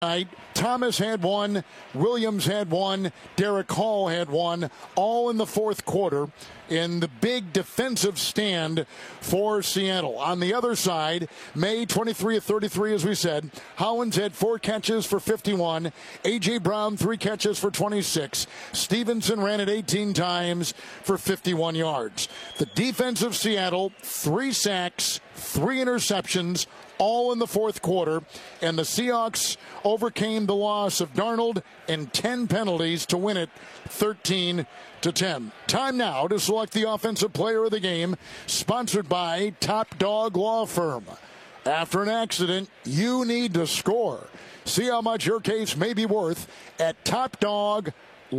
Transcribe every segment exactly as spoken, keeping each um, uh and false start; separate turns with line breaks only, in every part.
Thomas had one, Williams had one, Derek Hall had one, all in the fourth quarter in the big defensive stand for Seattle. On the other side, May twenty-three of thirty-three, as we said. Howens had four catches for fifty-one. A J. Brown, three catches for twenty-six. Stevenson ran it eighteen times for fifty-one yards. The defense of Seattle, three sacks, three interceptions, all in the fourth quarter, and the Seahawks overcame the loss of Darnold and ten penalties to win it thirteen to ten. Time now to select the offensive player of the game, sponsored by Top Dog Law Firm. After an accident, you need to score. See how much your case may be worth at top dog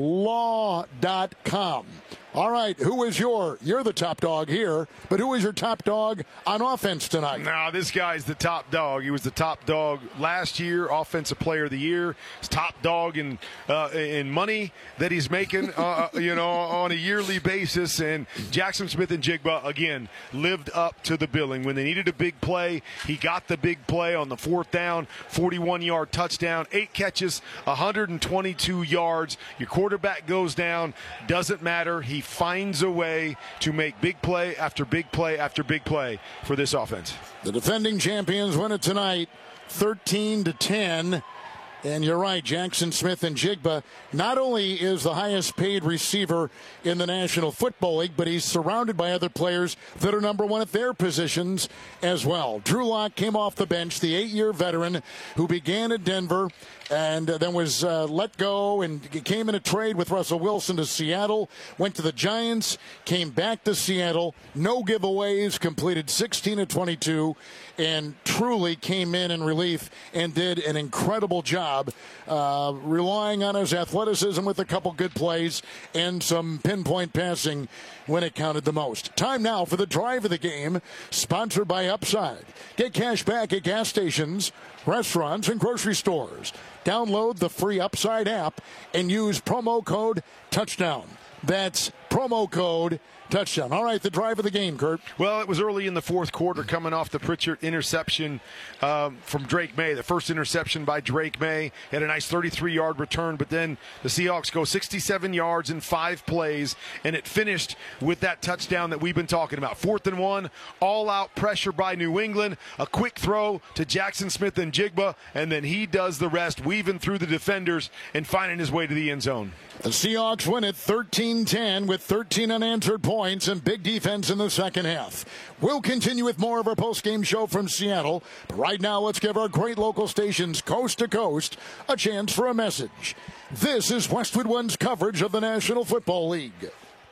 law dot com. All right, who is your, you're the top dog here, but who is your top dog on offense tonight?
No, this guy's the top dog. He was the top dog last year, Offensive Player of the Year. He's top dog in uh, in money that he's making, uh, you know, on a yearly basis. And Jackson Smith-Njigba, again, lived up to the billing. When they needed a big play, he got the big play on the fourth down, forty-one-yard touchdown, eight catches, one hundred twenty-two yards. Your quarterback goes down, doesn't matter. He finds a way to make big play after big play after big play for this offense.
The defending champions win it tonight, thirteen to ten. And you're right, Jackson Smith-Njigba not only is the highest paid receiver in the National Football League, but he's surrounded by other players that are number one at their positions as well. Drew Lock came off the bench, the eight-year veteran who began at Denver and then was uh, let go and came in a trade with Russell Wilson to Seattle, went to the Giants, came back to Seattle, no giveaways, completed sixteen of twenty-two, and truly came in in relief and did an incredible job uh, relying on his athleticism with a couple good plays and some pinpoint passing when it counted the most. Time now for the drive of the game, sponsored by Upside. Get cash back at gas stations, restaurants, and grocery stores. Download the free Upside app and use promo code TOUCHDOWN. That's promo code touchdown. All right, the drive of the game, Kurt.
Well, it was early in the fourth quarter coming off the Pritchard interception um, from Drake May. The first interception by Drake May had a nice thirty-three-yard return, but then the Seahawks go sixty-seven yards in five plays, and it finished with that touchdown that we've been talking about. Fourth and one, all-out pressure by New England, a quick throw to Jackson Smith-Njigba, and then he does the rest, weaving through the defenders and finding his way to the end zone.
The Seahawks win it thirteen ten with thirteen unanswered points and big defense in the second half. We'll continue with more of our post-game show from Seattle. But right now, let's give our great local stations coast to coast a chance for a message. This is Westwood One's coverage of the National Football League.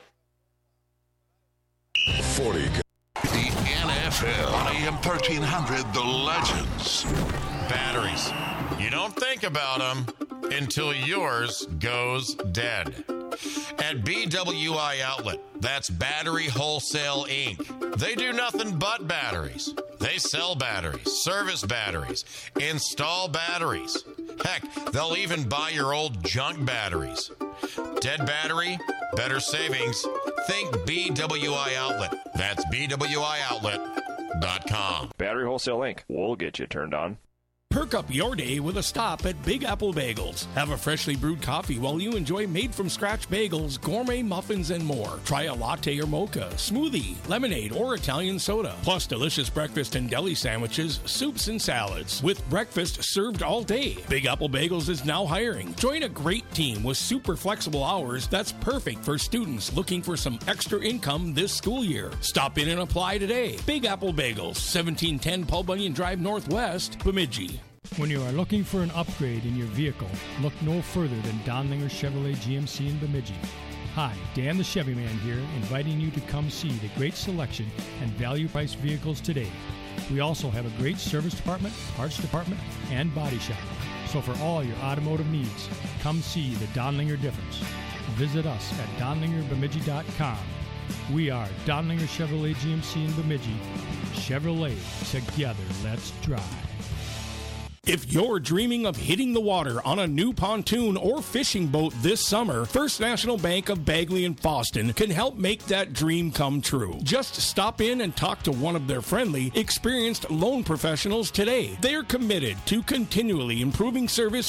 forty.
The N F L on A M thirteen hundred, The Legends.
Batteries. You don't think about them until yours goes dead. At B W I Outlet, that's Battery Wholesale Incorporated. They do nothing but batteries. They sell batteries, service batteries, install batteries. Heck, they'll even buy your old junk batteries. Dead battery, better savings. Think B W I Outlet. That's B W I outlet dot com.
Battery Wholesale Incorporated. We'll get you turned on.
Perk up your day with a stop at Big Apple Bagels. Have a freshly brewed coffee while you enjoy made-from-scratch bagels, gourmet muffins, and more. Try a latte or mocha, smoothie, lemonade, or Italian soda. Plus delicious breakfast and deli sandwiches, soups, and salads. With breakfast served all day. Big Apple Bagels is now hiring. Join a great team with super flexible hours that's perfect for students looking for some extra income this school year. Stop in and apply today. Big Apple Bagels, seventeen ten Paul Bunyan Drive Northwest, Bemidji.
When you are looking for an upgrade in your vehicle, look no further than Donlinger Chevrolet G M C in Bemidji. Hi, Dan the Chevy Man here, inviting you to come see the great selection and value-priced vehicles today. We also have a great service department, parts department, and body shop. So for all your automotive needs, come see the Donlinger difference. Visit us at donlinger bemidji dot com. We are Donlinger Chevrolet G M C in Bemidji. Chevrolet, together, let's drive.
If you're dreaming of hitting the water on a new pontoon or fishing boat this summer, First National Bank of Bagley and Foston can help make that dream come true. Just stop in and talk to one of their friendly, experienced loan professionals today. They are committed to continually improving service